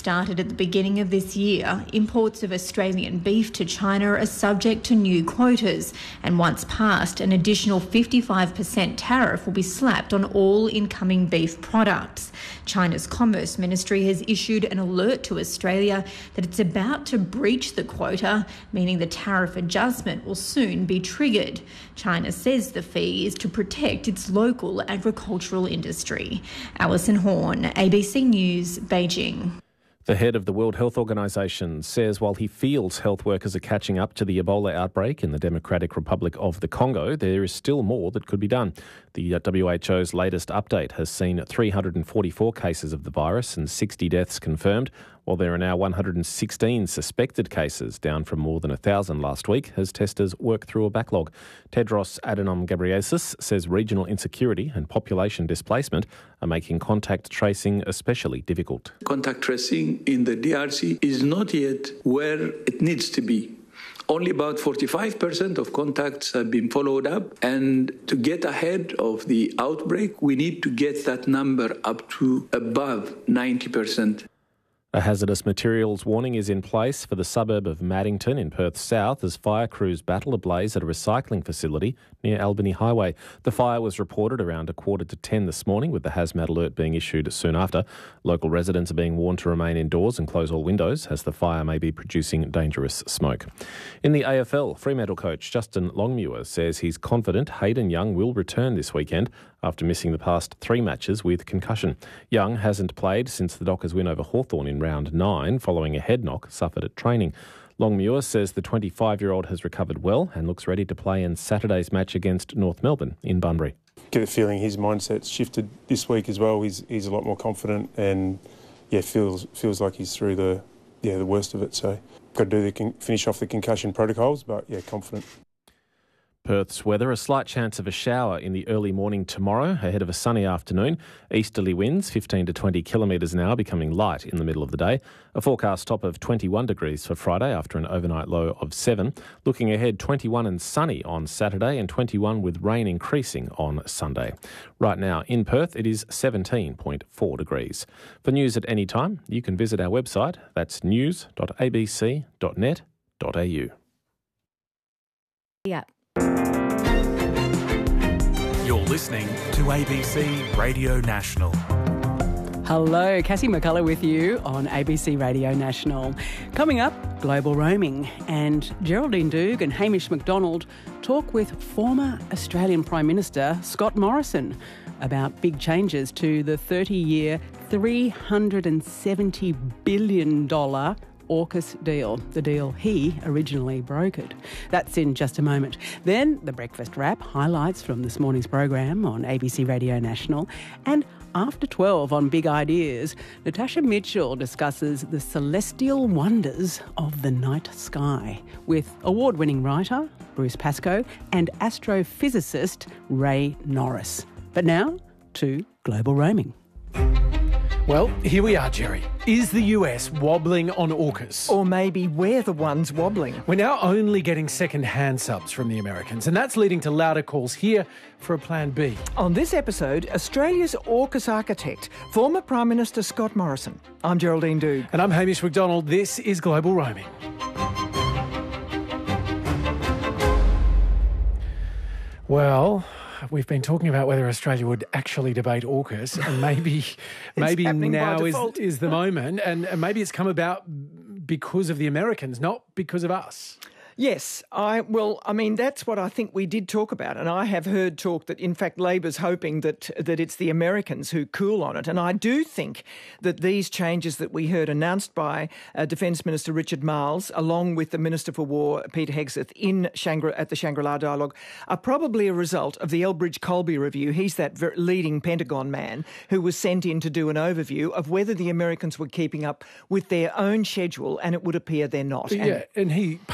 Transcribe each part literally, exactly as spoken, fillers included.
started at the beginning of this year, imports of Australian beef to China are subject to new quotas, and once passed, an additional fifty-five percent tariff will be slapped on all incoming beef products. China's Commerce Ministry has issued an alert to Australia that it's about to breach the quota, meaning the tariff adjustment will soon be triggered. China says the fee is to protect its local agricultural industry. Alison Horn, A B C News, Beijing. The head of the World Health Organization says while he feels health workers are catching up to the Ebola outbreak in the Democratic Republic of the Congo, there is still more that could be done. The W H O's latest update has seen three hundred forty-four cases of the virus and sixty deaths confirmed, while there are now one hundred sixteen suspected cases, down from more than one thousand last week, as testers work through a backlog. Tedros Adhanom Ghebreyesus says regional insecurity and population displacement are making contact tracing especially difficult. Contact tracing in the D R C is not yet where it needs to be. Only about forty-five percent of contacts have been followed up, and to get ahead of the outbreak, we need to get that number up to above ninety percent. A hazardous materials warning is in place for the suburb of Maddington in Perth South as fire crews battle a blaze at a recycling facility near Albany Highway. The fire was reported around a quarter to ten this morning, with the hazmat alert being issued soon after. Local residents are being warned to remain indoors and close all windows as the fire may be producing dangerous smoke. In the A F L, Fremantle coach Justin Longmuir says he's confident Hayden Young will return this weekend after missing the past three matches with concussion. Young hasn't played since the Dockers win over Hawthorn in round nine following a head knock suffered at training. Longmuir says the twenty-five-year-old has recovered well and looks ready to play in Saturday's match against North Melbourne in Bunbury. Get the feeling his mindset's shifted this week as well. He's he's a lot more confident and yeah feels feels like he's through the yeah the worst of it. So got to do the con- finish off the concussion protocols, but yeah confident. Perth's weather, a slight chance of a shower in the early morning tomorrow ahead of a sunny afternoon. Easterly winds fifteen to twenty kilometres an hour, becoming light in the middle of the day. A forecast top of twenty-one degrees for Friday after an overnight low of seven. Looking ahead, twenty-one and sunny on Saturday and twenty-one with rain increasing on Sunday. Right now in Perth it is seventeen point four degrees. For news at any time, you can visit our website. That's news dot a b c dot net dot a u. Yeah. You're listening to A B C Radio National. Hello, Cassie McCullough with you on A B C Radio National. Coming up, global roaming, and Geraldine Doogue and Hamish McDonald talk with former Australian Prime Minister Scott Morrison about big changes to the thirty-year, three hundred seventy billion dollars AUKUS deal, the deal he originally brokered. That's in just a moment. Then the breakfast wrap, highlights from this morning's program on A B C Radio National. And after twelve on Big Ideas, Natasha Mitchell discusses the celestial wonders of the night sky with award-winning writer Bruce Pascoe and astrophysicist Ray Norris. But now to global roaming. Well, here we are, Jerry. Is the U S wobbling on AUKUS? Or maybe we're the ones wobbling. We're now only getting second-hand subs from the Americans, and that's leading to louder calls here for a plan B. On this episode, Australia's AUKUS architect, former Prime Minister Scott Morrison. I'm Geraldine Doogue. And I'm Hamish McDonald. This is Global Roaming. Well, we've been talking about whether Australia would actually debate AUKUS, and maybe maybe now is, is the moment, and, and maybe it's come about because of the Americans, not because of us. Yes, I well, I mean, that's what I think we did talk about. And I have heard talk that, in fact, Labor's hoping that that it's the Americans who cool on it. And I do think that these changes that we heard announced by uh, Defence Minister Richard Marles, along with the Minister for War, Peter Hegseth, in Shangri- at the Shangri-La Dialogue, are probably a result of the Elbridge Colby review. He's that ver- leading Pentagon man who was sent in to do an overview of whether the Americans were keeping up with their own schedule, and it would appear they're not. Yeah, and, and he publicly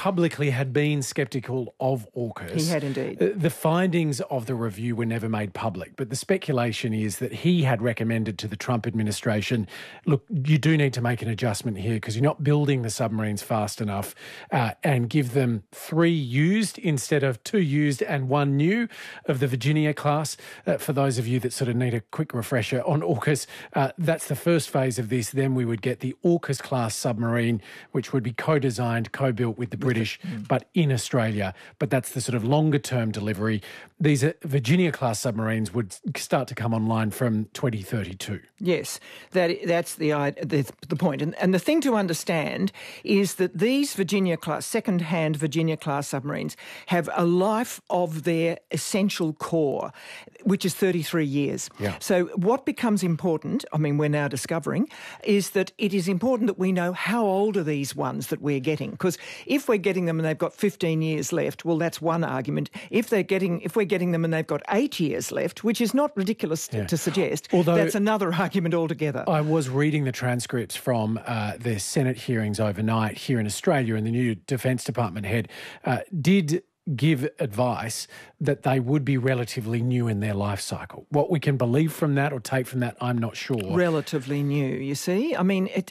Kelly had been sceptical of AUKUS. He had indeed. Uh, the findings of the review were never made public, but the speculation is that he had recommended to the Trump administration, look, you do need to make an adjustment here because you're not building the submarines fast enough, uh, and give them three used instead of two used and one new of the Virginia class. Uh, for those of you that sort of need a quick refresher on AUKUS, uh, that's the first phase of this. Then we would get the AUKUS class submarine, which would be co-designed, co-built with the British, mm. but in Australia. But that's the sort of longer term delivery. These uh, Virginia class submarines would start to come online from twenty thirty-two. Yes, that that's the the, the point. And, and the thing to understand is that these Virginia class, second-hand Virginia class submarines have a life of their essential core, which is thirty-three years. Yeah. So what becomes important, I mean, we're now discovering, is that it is important that we know how old are these ones that we're getting. Because if we're getting them and they've got fifteen years left, well, that's one argument. If they're getting, if we're getting them and they've got eight years left, which is not ridiculous yeah. to suggest, although that's another argument altogether. I was reading the transcripts from uh, the Senate hearings overnight here in Australia, and the new Defence Department head uh, did give advice that they would be relatively new in their life cycle. What we can believe from that or take from that, I'm not sure. Relatively new, you see? I mean, it,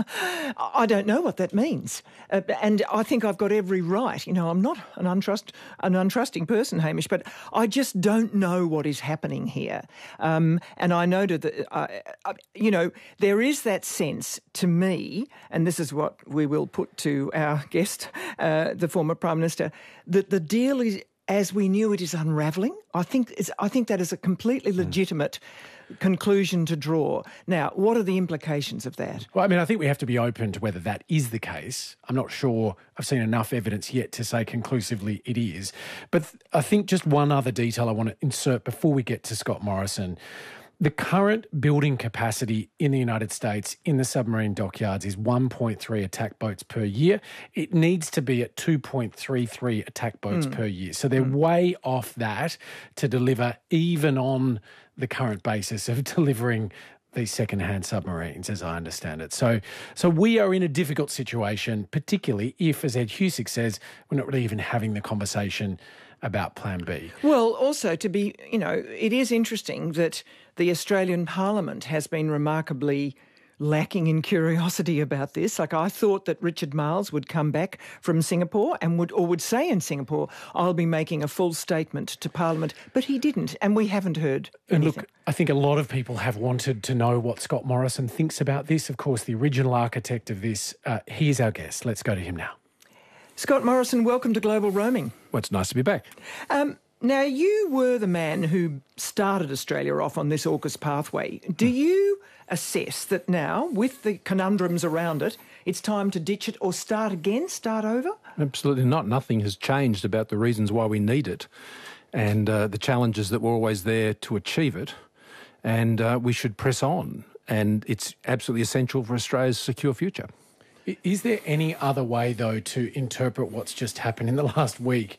I don't know what that means. Uh, and I think I've got every right. You know, I'm not an, untrust, an untrusting person, Hamish, but I just don't know what is happening here. Um, and I noted that, uh, uh, you know, there is that sense to me, and this is what we will put to our guest, uh, the former Prime Minister, that the deal is, as we knew it, is unravelling. I think it's, I think that is a completely legitimate mm. conclusion to draw. Now, what are the implications of that? Well, I mean, I think we have to be open to whether that is the case. I'm not sure I've seen enough evidence yet to say conclusively it is. But th- I think just one other detail I want to insert before we get to Scott Morrison. The current building capacity in the United States in the submarine dockyards is one point three attack boats per year. It needs to be at two point three three attack boats mm. per year. So they're mm. way off that to deliver even on the current basis of delivering these second-hand submarines, as I understand it. So so we are in a difficult situation, particularly if, as Ed Husick says, we're not really even having the conversation about Plan B. Well, also to be, you know, it is interesting that the Australian Parliament has been remarkably lacking in curiosity about this. Like, I thought that Richard Marles would come back from Singapore and would, or would say in Singapore, I'll be making a full statement to Parliament, but he didn't, and we haven't heard anything. And look, I think a lot of people have wanted to know what Scott Morrison thinks about this. Of course, the original architect of this, uh, he's our guest. Let's go to him now. Scott Morrison, welcome to Global Roaming. Well, it's nice to be back. Um, now, you were the man who started Australia off on this AUKUS pathway. Do you assess that now, with the conundrums around it, it's time to ditch it or start again, start over? Absolutely not. Nothing has changed about the reasons why we need it and uh, the challenges that were always there to achieve it. And uh, we should press on. And it's absolutely essential for Australia's secure future. Is there any other way, though, to interpret what's just happened in the last week,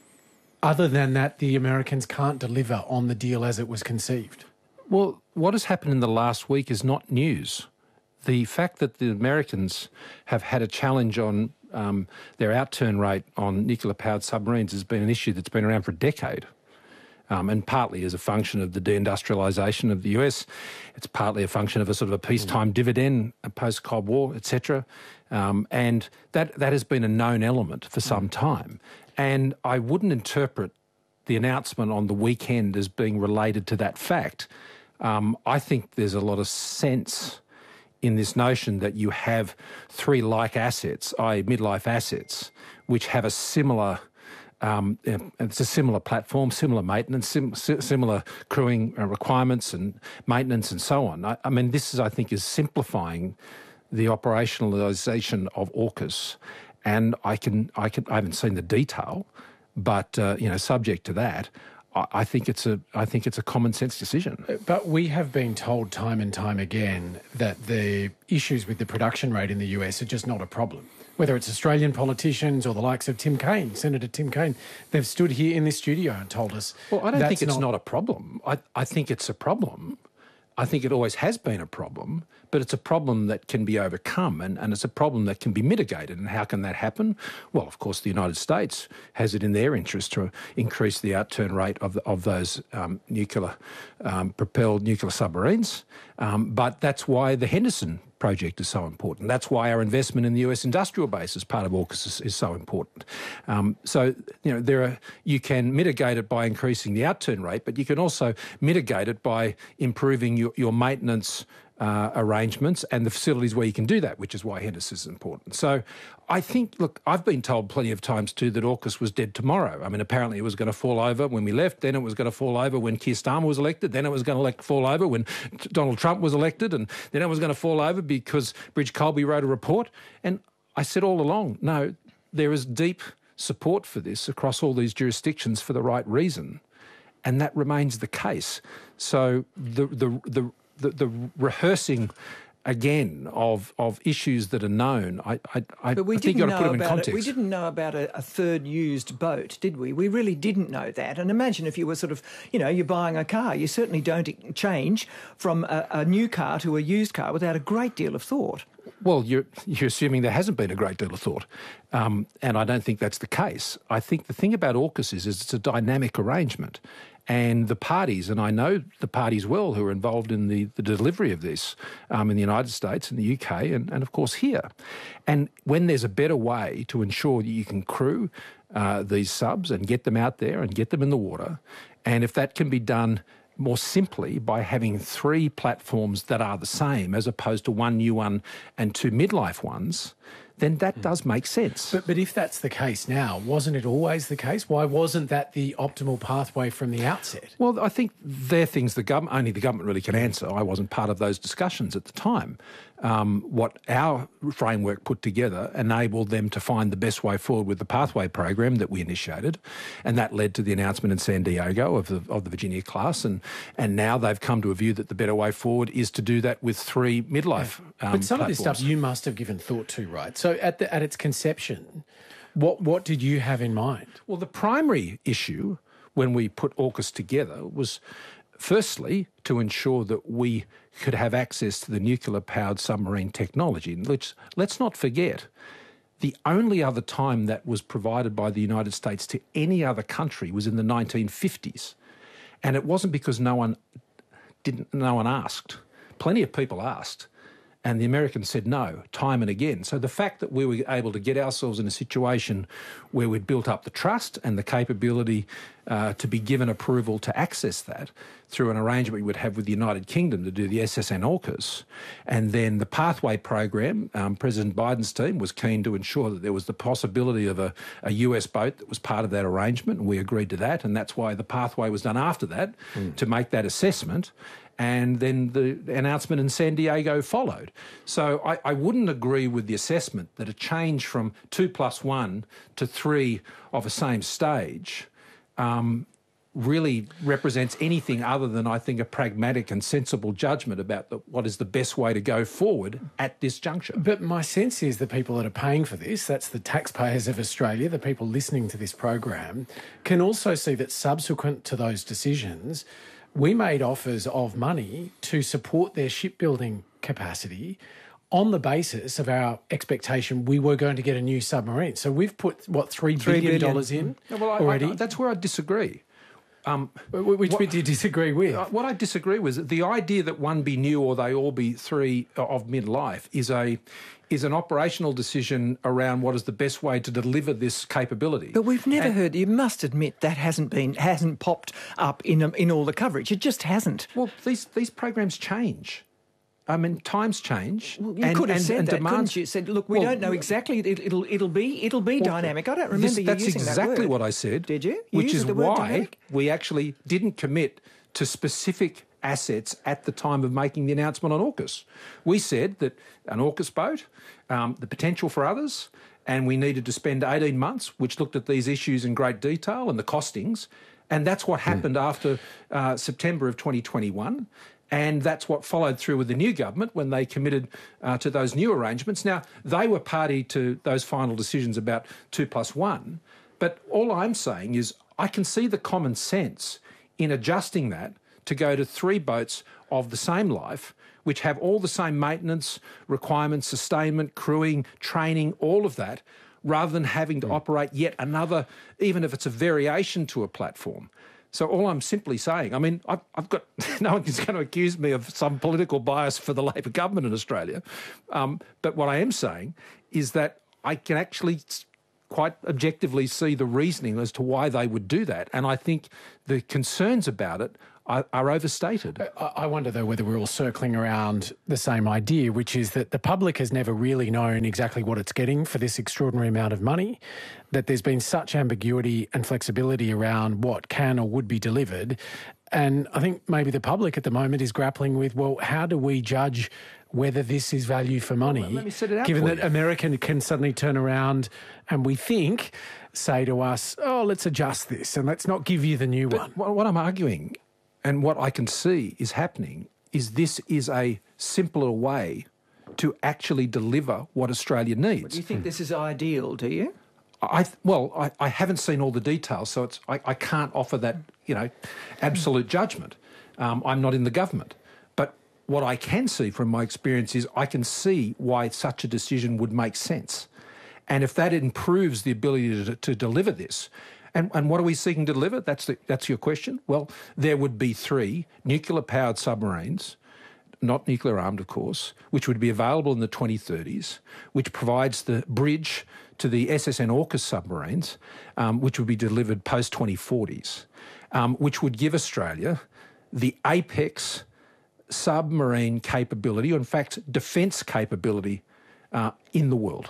other than that the Americans can't deliver on the deal as it was conceived? Well, what has happened in the last week is not news. The fact that the Americans have had a challenge on um, their outturn rate on nuclear-powered submarines has been an issue that's been around for a decade. Um, and partly as a function of the deindustrialisation of the U S. It's partly a function of a sort of a peacetime mm. dividend, a post-Cold War, et cetera. Um, and that, that has been a known element for some mm. time. And I wouldn't interpret the announcement on the weekend as being related to that fact. Um, I think there's a lot of sense in this notion that you have three like assets, that is midlife assets, which have a similar... Um, it's a similar platform, similar maintenance, sim- similar crewing requirements and maintenance and so on. I, I mean, this is, I think, is simplifying the operationalisation of AUKUS. And I can, I can, I haven't seen the detail, but uh, you know, subject to that, I, I think it's a, I think it's a common sense decision. But we have been told time and time again that the issues with the production rate in the U S are just not a problem. Whether it's Australian politicians or the likes of Tim Kaine, Senator Tim Kaine, they've stood here in this studio and told us. Well, I don't think it's not, not a problem. I, I think it's a problem. I think it always has been a problem, but it's a problem that can be overcome, and, and it's a problem that can be mitigated. And how can that happen? Well, of course, the United States has it in their interest to increase the outturn rate of, of those um, nuclear um, propelled nuclear submarines, um, but that's why the Henderson project is so important. That's why our investment in the U S industrial base as part of AUKUS is, is so important. Um, so, you know, there are, you can mitigate it by increasing the outturn rate, but you can also mitigate it by improving your, your maintenance Uh, arrangements and the facilities where you can do that, which is why Henderson is important. So I think, look, I've been told plenty of times too that AUKUS was dead tomorrow. I mean, apparently it was going to fall over when we left, then it was going to fall over when Keir Starmer was elected, then it was going to fall over when Donald Trump was elected, and then it was going to fall over because Bridge Colby wrote a report. And I said all along, no, there is deep support for this across all these jurisdictions for the right reason, and that remains the case. So the the the The, the rehearsing again of of issues that are known, I I, I, but we I think you've got to put them in context. It. We didn't know about a, a third used boat, did we? We really didn't know that. And imagine if you were sort of, you know, you're buying a car, you certainly don't change from a, a new car to a used car without a great deal of thought. Well, you're, you're assuming there hasn't been a great deal of thought, um, and I don't think that's the case. I think the thing about AUKUS is, is it's a dynamic arrangement, and the parties, and I know the parties well who are involved in the, the delivery of this um, in the United States and the U K and, and of course here. And when there's a better way to ensure that you can crew uh, these subs and get them out there and get them in the water, and if that can be done more simply by having three platforms that are the same as opposed to one new one and two midlife ones, then that mm. does make sense. But, but if that's the case now, wasn't it always the case? Why wasn't that the optimal pathway from the outset? Well, I think they're things the government, only the government really can answer. I wasn't part of those discussions at the time. Um, what our framework put together enabled them to find the best way forward with the pathway program that we initiated, and that led to the announcement in San Diego of the of the Virginia class, and and now they've come to a view that the better way forward is to do that with three midlife. Yeah. Um, but some platforms. of this stuff you must have given thought to, right? So at the, at its conception, what what did you have in mind? Well, the primary issue when we put AUKUS together was, firstly, to ensure that we could have access to the nuclear-powered submarine technology. And let's, let's not forget, the only other time that was provided by the United States to any other country was in the nineteen fifties. And it wasn't because no one didn't, no one asked. Plenty of people asked. And the Americans said no, time and again. So the fact that we were able to get ourselves in a situation where we'd built up the trust and the capability uh, to be given approval to access that through an arrangement we would have with the United Kingdom to do the S S N AUKUS, and then the pathway program, um, President Biden's team was keen to ensure that there was the possibility of a, a U S boat that was part of that arrangement, and we agreed to that, and that's why the pathway was done after that, mm. to make that assessment. And then the announcement in San Diego followed. So I, I wouldn't agree with the assessment that a change from two plus one to three of a same stage um, really represents anything other than, I think, a pragmatic and sensible judgment about the, what is the best way to go forward at this juncture. But my sense is the people that are paying for this, that's the taxpayers of Australia, the people listening to this program, can also see that subsequent to those decisions, we made offers of money to support their shipbuilding capacity on the basis of our expectation we were going to get a new submarine. So we've put, what, three billion dollars in yeah, well, I, already? I, that's where I disagree. Um, Which what, bit do you disagree with? What I disagree with is the idea that one be new or they all be three of midlife is a is an operational decision around what is the best way to deliver this capability. But we've never and, heard. You must admit that hasn't been hasn't popped up in in all the coverage. It just hasn't. Well, these these programs change. I mean, times change. Well, you and, could have and, said and that, demands, couldn't you? Said, look, we well, don't know exactly. It, it'll it'll be it'll be well, dynamic. I don't remember this, you that's using exactly that word. what I said. Did you? you which is the word why dynamic? we actually didn't commit to specific assets at the time of making the announcement on AUKUS. We said that an AUKUS boat, um, the potential for others, and we needed to spend eighteen months, which looked at these issues in great detail and the costings, and that's what happened mm. after uh, September of twenty twenty-one. And that's what followed through with the new government when they committed uh, to those new arrangements. Now, they were party to those final decisions about two plus one, but all I'm saying is I can see the common sense in adjusting that to go to three boats of the same life which have all the same maintenance requirements, sustainment, crewing, training, all of that, rather than having to mm. operate yet another, even if it's a variation to a platform. So all I'm simply saying, I mean, I've, I've got, no one is going to accuse me of some political bias for the Labor government in Australia. Um, but what I am saying is that I can actually quite objectively see the reasoning as to why they would do that. And I think the concerns about it are, are overstated. I wonder, though, whether we're all circling around the same idea, which is that the public has never really known exactly what it's getting for this extraordinary amount of money, that there's been such ambiguity and flexibility around what can or would be delivered. And I think maybe the public at the moment is grappling with, well, how do we judge whether this is value for money, well, let me set it out given for that you. America can suddenly turn around and we think, say to us, oh, let's adjust this and let's not give you the new but one. What I'm arguing and what I can see is happening is this is a simpler way to actually deliver what Australia needs. But do you think this is ideal, do you? I, well, I, I haven't seen all the details, so it's I, I can't offer that, you know, absolute judgment. Um, I'm not in the government. But what I can see from my experience is I can see why such a decision would make sense. And if that improves the ability to, to deliver this, and, and what are we seeking to deliver? That's the, that's your question. Well, there would be three nuclear-powered submarines, not nuclear-armed, of course, which would be available in the twenty thirties, which provides the bridge to the S S N AUKUS submarines, um, which would be delivered post-twenty forties, um, which would give Australia the apex submarine capability, or in fact, defence capability uh, in the world.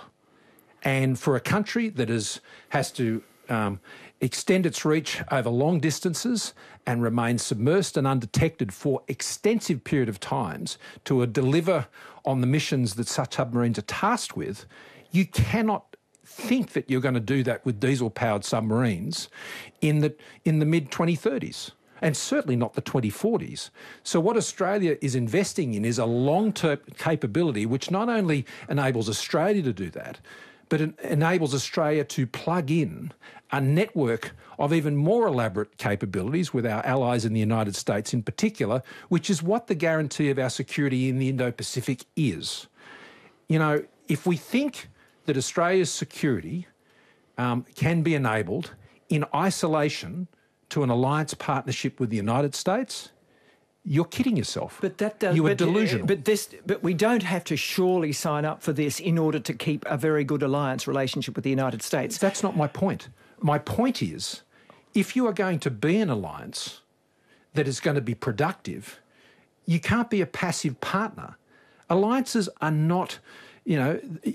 And for a country that is, has to um, extend its reach over long distances and remain submersed and undetected for extensive period of times to uh, deliver on the missions that such submarines are tasked with, you cannot think that you're going to do that with diesel-powered submarines in the in the mid twenty thirties, and certainly not the twenty forties. So what Australia is investing in is a long-term capability which not only enables Australia to do that, but it enables Australia to plug in a network of even more elaborate capabilities with our allies in the United States in particular, which is what the guarantee of our security in the Indo-Pacific is. You know, if we think that Australia's security um, can be enabled in isolation to an alliance partnership with the United States, you're kidding yourself. But that does, you are but, delusional. But this, but we don't have to surely sign up for this in order to keep a very good alliance relationship with the United States. That's not my point. My point is, if you are going to be an alliance that is going to be productive, you can't be a passive partner. Alliances are not, you know,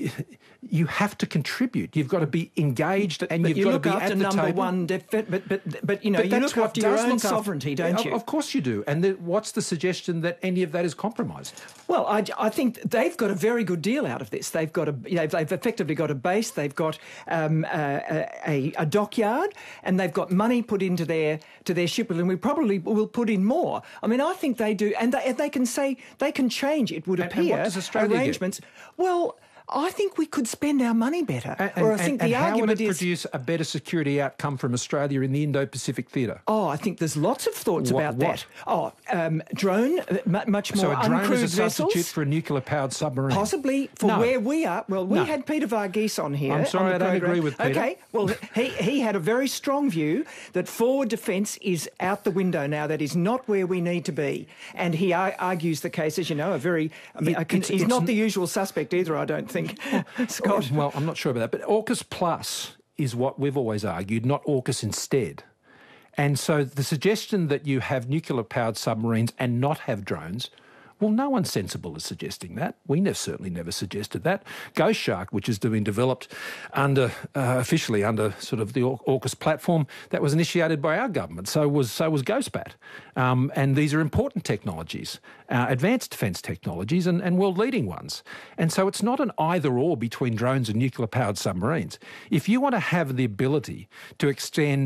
you have to contribute. You've got to be engaged, and but you've you got look to be after at the number table. one, def- but but but you know, But you that's look what after your does own look after- sovereignty, don't you? Of course you do. And the, what's the suggestion that any of that is compromised? Well, I, I think they've got a very good deal out of this. They've got a, they've, they've effectively got a base. They've got um, a, a, a dockyard, and they've got money put into their to their shipbuilding. And we probably will put in more. I mean, I think they do, and they, they can say they can change. It would And- appear and what does Australia arrangements. Well, I think we could spend our money better. And, or I think and, the and how argument would it is, produce a better security outcome from Australia in the Indo-Pacific theatre? oh, I think there's lots of thoughts What- about what? that. Oh, um, drone, uh, mu- much more So a drone uncrewed is a substitute vessels. for a nuclear-powered submarine? Possibly for No. where we are. Well, we No. had Peter Varghese on here. I'm sorry, on the I don't program. agree with Peter. Okay, well, he, he had a very strong view that forward defence is out the window now. That is not where we need to be. And he ar- argues the case, as you know, a very... I mean, It- a con- it's- he's it's not n- the usual suspect either, I don't think, Scott. Well, I'm not sure about that. But AUKUS Plus is what we've always argued, not AUKUS instead. And so the suggestion that you have nuclear-powered submarines and not have drones, well, no one sensible is suggesting that. We never, certainly never suggested that. Ghost Shark, which is being developed under uh, officially under sort of the AUKUS platform, that was initiated by our government. So was so was GhostBat. Um, and these are important technologies, uh, advanced defence technologies, and, and world-leading ones. And so it's not an either-or between drones and nuclear-powered submarines. If you want to have the ability to extend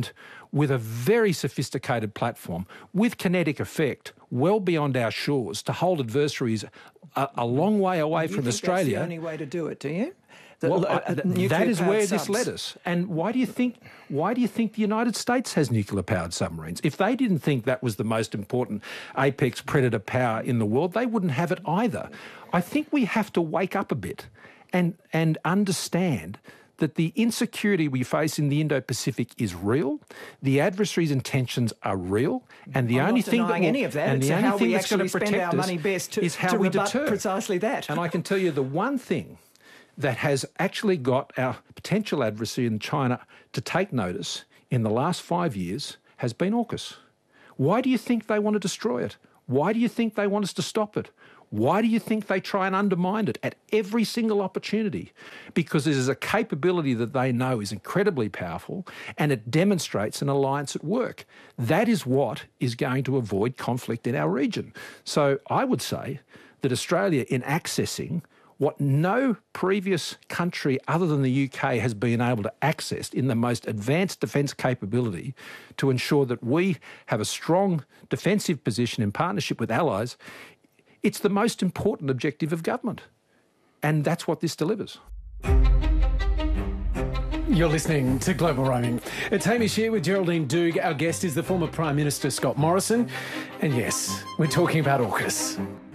with a very sophisticated platform, with kinetic effect, well beyond our shores, to hold adversaries a, a long way away you from think Australia. That's the only way to do it, do you? The, well, uh, uh, that is where subs. this led us. And why do you think? Why do you think the United States has nuclear-powered submarines? If they didn't think that was the most important apex predator power in the world, they wouldn't have it either. I think we have to wake up a bit and and understand that the insecurity we face in the Indo-Pacific is real, the adversary's intentions are real, and the I'm only not thing that will, any of that. and it's the only how thing we that's going actually to spend protect our us money best to, is how to we rebut deter. precisely that. And I can tell you the one thing that has actually got our potential adversary in China to take notice in the last five years has been AUKUS. Why do you think they want to destroy it? Why do you think they want us to stop it? Why do you think they try and undermine it at every single opportunity? Because it is a capability that they know is incredibly powerful, and it demonstrates an alliance at work. That is what is going to avoid conflict in our region. So I would say that Australia, in accessing what no previous country other than the U K has been able to access in the most advanced defence capability to ensure that we have a strong defensive position in partnership with allies, it's the most important objective of government. And that's what this delivers. You're listening to Global Roaming. It's Hamish here with Geraldine Doogue. Our guest is the former Prime Minister Scott Morrison. And yes, we're talking about AUKUS.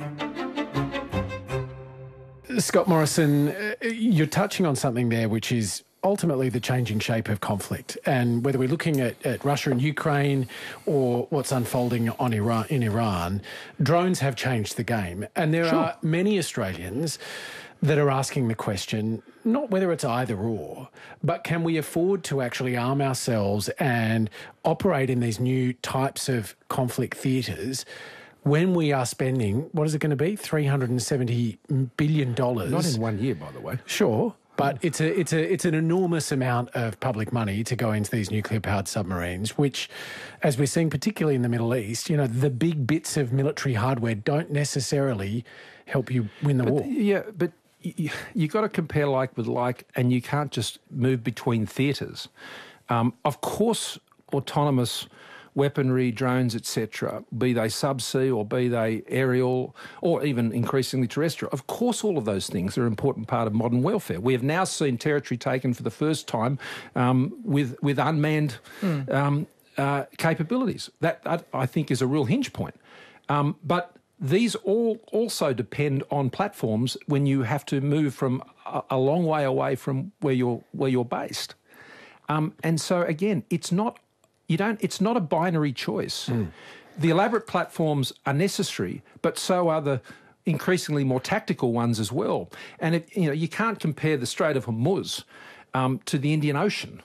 Scott Morrison, you're touching on something there which is ultimately the changing shape of conflict. And whether we're looking at, at Russia and Ukraine or what's unfolding on Iran, in Iran, drones have changed the game. And there Sure. are many Australians that are asking the question, not whether it's either or, but can we afford to actually arm ourselves and operate in these new types of conflict theatres when we are spending, what is it going to be, three hundred seventy billion dollars? Not in one year, by the way. Sure, but it's a it's a it's an enormous amount of public money to go into these nuclear-powered submarines, which, as we're seeing particularly in the Middle East, you know, the big bits of military hardware don't necessarily help you win the but, war. Yeah, but you, you got to compare like with like, and you can't just move between theatres. Um, of course, autonomous weaponry, drones, et cetera, be they subsea or be they aerial or even increasingly terrestrial. Of course, all of those things are an important part of modern warfare. We have now seen territory taken for the first time um, with with unmanned mm. um, uh, capabilities. That, that, I think, is a real hinge point. Um, but these all also depend on platforms when you have to move from a, a long way away from where you're where you're based. Um, and so, again, it's not You don't. It's not a binary choice. Mm. The elaborate platforms are necessary, but so are the increasingly more tactical ones as well. And it, you know, you can't compare the Strait of Hormuz um, to the Indian Ocean.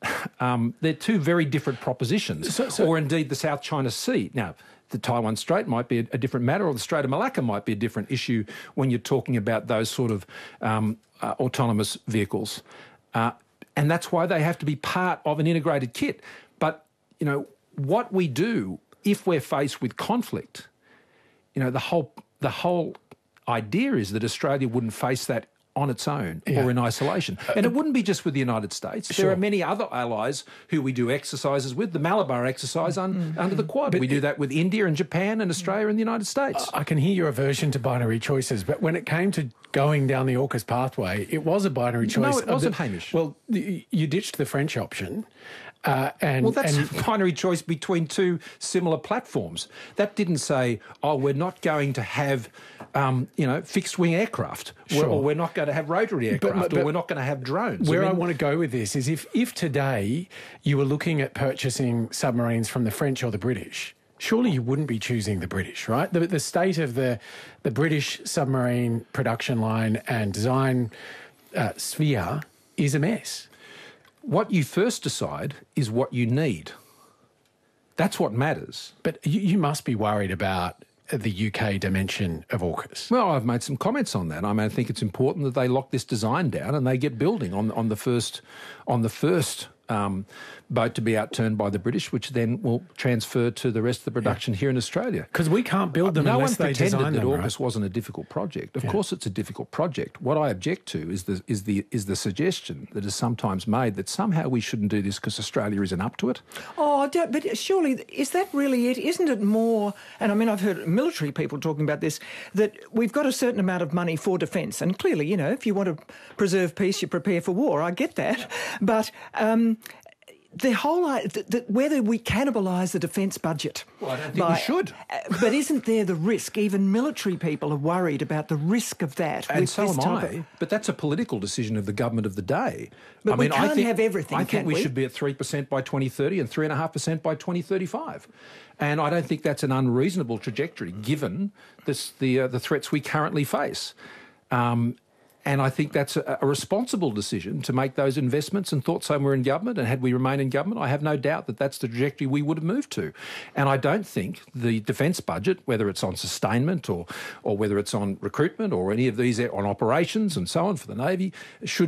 um, they're two very different propositions. So, so, or indeed the South China Sea. Now, the Taiwan Strait might be a, a different matter, or the Strait of Malacca might be a different issue when you're talking about those sort of um, uh, autonomous vehicles. Uh, and that's why they have to be part of an integrated kit. But you know, what we do if we're faced with conflict, you know, the whole the whole idea is that Australia wouldn't face that on its own yeah. or in isolation. And it wouldn't be just with the United States. Sure. There are many other allies who we do exercises with. The Malabar exercise un, mm-hmm. under the Quad. But we do that with India and Japan and Australia and the United States. I can hear your aversion to binary choices, but when it came to going down the AUKUS pathway, it was a binary choice. No, it wasn't, the, Hamish. Well, you ditched the French option. Uh, and, well, that's and, a binary choice between two similar platforms. That didn't say, oh, we're not going to have, um, you know, fixed-wing aircraft, sure. or we're not going to have rotary aircraft, but, but, or we're not going to have drones. Where I, I mean, want to go with this is if, if today you were looking at purchasing submarines from the French or the British, surely you wouldn't be choosing the British, right? The, the state of the, the British submarine production line and design uh, sphere is a mess. What you first decide is what you need. That's what matters. But you, you must be worried about the U K dimension of AUKUS. Well, I've made some comments on that. I mean, I think it's important that they lock this design down and they get building on on the first on the first um, boat to be outturned by the British, which then will transfer to the rest of the production yeah. here in Australia. Because we can't build them no unless one they design them, that right? AUKUS wasn't a difficult project. Of yeah. course it's a difficult project. What I object to is the, is the, is the suggestion that is sometimes made that somehow we shouldn't do this because Australia isn't up to it. Oh, but surely, is that really it? Isn't it more, and I mean, I've heard military people talking about this, that we've got a certain amount of money for defence, and clearly, you know, if you want to preserve peace, you prepare for war. I get that. But um, the whole, the, the, whether we cannibalise the defence budget. Well, I don't think by, we should. Uh, but isn't there the risk? Even military people are worried about the risk of that. And with so this am type I. of... But that's a political decision of the government of the day. But I we mean, can't I think, have everything, I think can we, we should be at three percent by twenty thirty and three point five percent by twenty thirty-five. And I don't think that's an unreasonable trajectory given this, the, uh, the threats we currently face. Um, And I think that's a, a responsible decision to make those investments, and thought so we're in government. And had we remained in government, I have no doubt that that's the trajectory we would have moved to. And I don't think the defence budget, whether it's on sustainment or, or whether it's on recruitment or any of these on operations and so on for the Navy, should